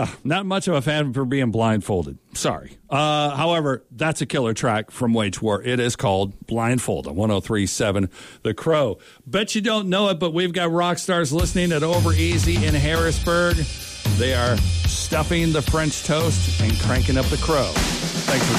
Not much of a fan for being blindfolded. Sorry. However, that's a killer track from Wage War. It is called Blindfold on 103.7 The Crow. Bet you don't know it, but we've got rock stars listening at Over Easy in Harrisburg. They are stuffing the French toast and cranking up the Crow. Thanks for